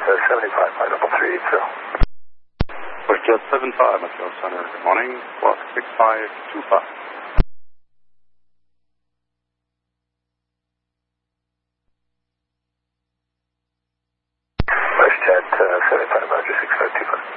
75 by 3380. Westjet 75, Montreal Center. Good morning. Squawk 6525.